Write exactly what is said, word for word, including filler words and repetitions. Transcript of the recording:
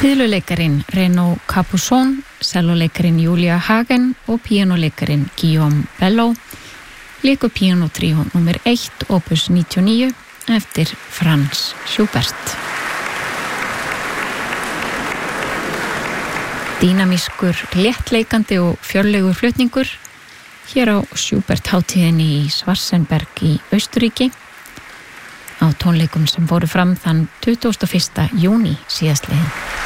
Fiðluleikarin Renaud Capuçon, celloleikarin Julia Hagen og píanóleikarin Guillaume Bello leiku píanótríó númer eitt opus níutíu og níu eftir Franz Schubert. Dýnamískur, léttleikandi og fjörlegur flutningur hér á Schubert hátíðinni í Schwarzenberg í Austurríki á tónleikum sem fóru fram þann tuttugasta og fyrsta júní síðastliðinn.